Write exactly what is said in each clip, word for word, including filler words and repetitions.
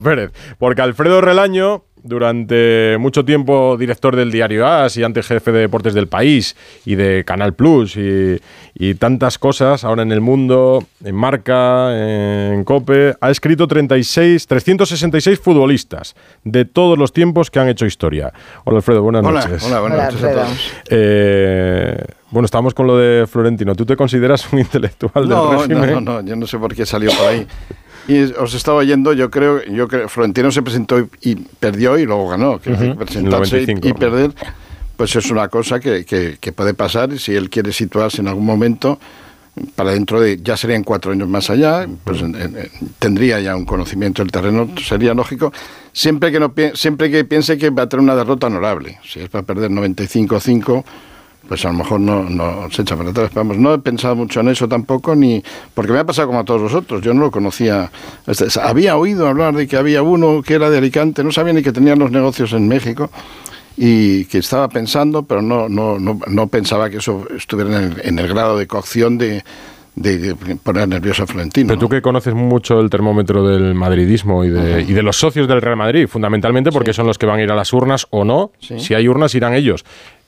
Pérez, porque Alfredo Relaño, durante mucho tiempo director del diario As y antes jefe de deportes del País y de Canal Plus y, y tantas cosas, ahora en El Mundo, en Marca, en COPE, ha escrito treinta y seis, trescientos sesenta y seis futbolistas de todos los tiempos que han hecho historia. Hola Alfredo, buenas hola, noches. Hola, buenas hola, noches a todos. Eh, bueno, estamos con lo de Florentino. ¿Tú te consideras un intelectual no, del régimen? No, no, no, yo no sé por qué salió por ahí. Y os estaba oyendo, yo creo, yo creo Florentino se presentó y, y perdió y luego ganó. Que uh-huh. Presentarse y, y perder, pues es una cosa que, que, que puede pasar. Y si él quiere situarse en algún momento, para dentro de, ya serían cuatro años más allá, pues en, en, tendría ya un conocimiento del terreno, sería lógico, siempre que, no, siempre que piense que va a tener una derrota honorable. Si es para perder noventa y cinco a cinco... pues a lo mejor no, no se echa para atrás. Vamos, no he pensado mucho en eso tampoco, ni porque me ha pasado como a todos vosotros. Yo no lo conocía. Había oído hablar de que había uno que era de Alicante, no sabía ni que tenían los negocios en México y que estaba pensando, pero no, no, no, no pensaba que eso estuviera en el, en el grado de cocción de, de, de poner nervioso a Florentino. Pero tú, ¿no?, que conoces mucho el termómetro del madridismo y de, uh-huh. y de los socios del Real Madrid, fundamentalmente porque sí. son los que van a ir a las urnas o no. Sí. Si hay urnas, irán ellos.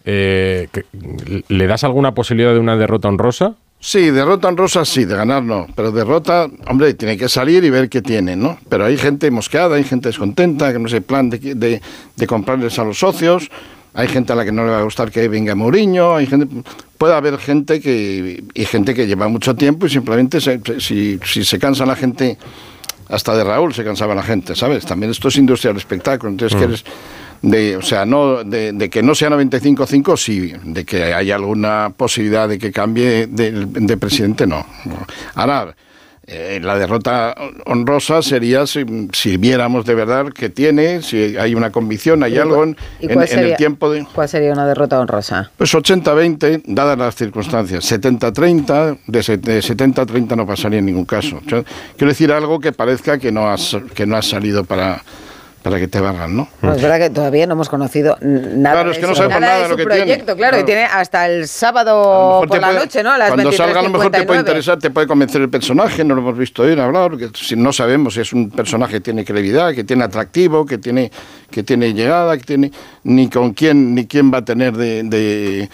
Eh, ¿Le das alguna posibilidad de una derrota honrosa? Sí, derrota honrosa sí, de ganar no, pero derrota, hombre, tiene que salir y ver qué tiene, ¿no? Pero hay gente mosqueada, hay gente descontenta, que no sé, plan de, de, de comprarles a los socios, hay gente a la que no le va a gustar que venga Mourinho, hay gente, puede haber gente que, y gente que lleva mucho tiempo y simplemente se, si, si se cansa la gente, hasta de Raúl se cansaba la gente, ¿sabes? También esto es industria del espectáculo, entonces mm. que eres... De, o sea, no de, de que no sea noventa y cinco a cinco, sí, de que haya alguna posibilidad de que cambie de, de presidente, no. Ahora, eh, la derrota honrosa sería si, si viéramos de verdad que tiene, si hay una convicción, hay algo en, en, en el tiempo de... ¿Cuál sería una derrota honrosa? Pues ochenta a veinte, dadas las circunstancias. setenta a treinta, de, de setenta a treinta no pasaría en ningún caso. O sea, quiero decir algo que parezca que no has, que no has salido para... para que te valgan, ¿no? No, es verdad que todavía no hemos conocido nada, claro, es que no sabemos nada, nada de de lo su que proyecto, tiene. claro, claro, y tiene hasta el sábado por la puede, noche, ¿no? A las cuando salga a lo mejor te puede cincuenta y nueve. interesar, te puede convencer el personaje, no lo hemos visto ir hablar, porque si no sabemos si es un personaje que tiene credibilidad, que tiene atractivo, que tiene, que tiene llegada, que tiene ni con quién, ni quién va a tener de... de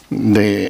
de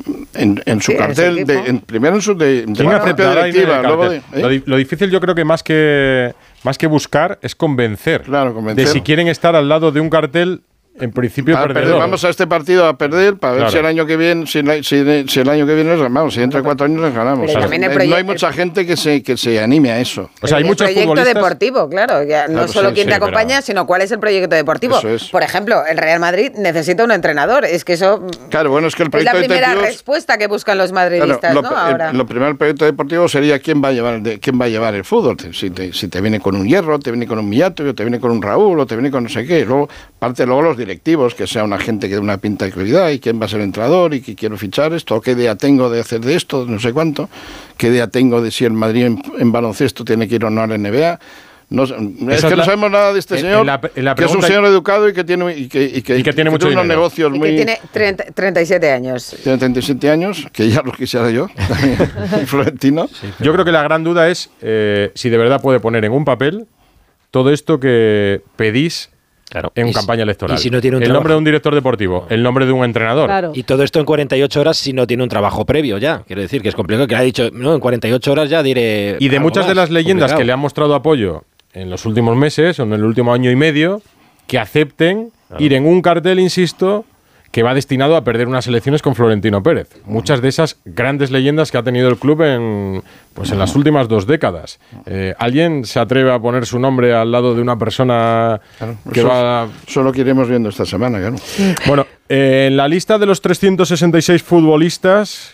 en, en su sí, cartel de, en, primero en su de, de la propia directiva luego de, ¿eh? lo, lo difícil yo creo que más que más que buscar es convencer, claro, convencer de si quieren estar al lado de un cartel en principio a perdedor. Perder. Vamos a este partido a perder para ver claro. si el año que viene si, si, si el año que viene les ganamos, si entra cuatro años les ganamos. O sea, no hay mucha gente que se que se anime a eso. O sea, hay muchos proyecto futbolistas deportivo, claro, ya no claro, solo sí, quién sí, te acompaña, pero... sino cuál es el proyecto deportivo. Es. Por ejemplo, el Real Madrid necesita un entrenador, es que eso claro, bueno, es que el proyecto es la primera deportivo respuesta que buscan los madridistas, claro, lo, ¿no? Ahora. El, lo primero el proyecto deportivo sería quién va a llevar de, quién va a llevar el fútbol, si te, si te viene con un Hierro, te viene con un Millato, te viene con un Raúl o te viene con no sé qué, luego parte luego los directivos, que sea una gente que dé una pinta de credibilidad y quién va a ser el entrenador y que quiero fichar esto, qué idea tengo de hacer de esto, no sé cuánto, qué idea tengo de si el Madrid en, en baloncesto tiene que ir o no a la N B A. No, es que es no la, sabemos nada de este en, señor, en la, en la que es un señor educado y que tiene y que, y que, y que tiene y mucho unos dinero. negocios y muy... que tiene treinta, treinta y siete años. Tiene treinta y siete años, que ya los quisiera yo, Florentino. Sí. Yo creo que la gran duda es eh, si de verdad puede poner en un papel todo esto que pedís Claro. en y campaña electoral. Y si no tiene un el trabajo. nombre de un director deportivo, el nombre de un entrenador. Claro. Y todo esto en cuarenta y ocho horas si no tiene un trabajo previo ya. Quiero decir que es complicado, que ha dicho, no, en cuarenta y ocho horas ya diré... Y de muchas más. de las leyendas Complicado. que le han mostrado apoyo en los últimos meses o en el último año y medio, que acepten claro. ir en un cartel, insisto, que va destinado a perder unas elecciones con Florentino Pérez. Muchas de esas grandes leyendas que ha tenido el club en, pues en las últimas dos décadas. Eh, ¿Alguien se atreve a poner su nombre al lado de una persona claro, que eso, va...? Solo que iremos viendo esta semana, claro. Bueno, eh, en la lista de los trescientos sesenta y seis futbolistas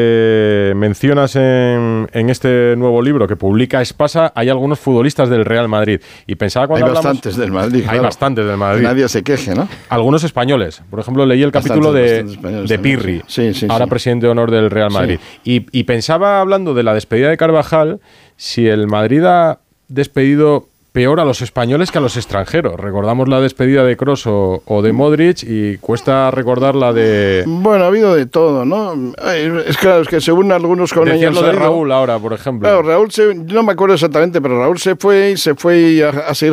que mencionas en, en este nuevo libro que publica Espasa, hay algunos futbolistas del Real Madrid. Y pensaba cuando hay hablamos, bastantes del Madrid. Hay claro. bastantes del Madrid. Nadie se queje, ¿no? Algunos españoles. Por ejemplo, leí el bastantes, capítulo de, de Pirri, sí, sí, ahora sí. presidente de honor del Real Madrid. Sí. Y, y pensaba, hablando de la despedida de Carvajal, si el Madrid ha despedido peor a los españoles que a los extranjeros. Recordamos la despedida de Kroos o, o de Modric y cuesta recordar la de... Bueno, ha habido de todo, ¿no? Es claro, es que según algunos con ellos... lo de Raúl ahora, por ejemplo. Claro, Raúl, se, no me acuerdo exactamente, pero Raúl se fue y se fue a, a seguir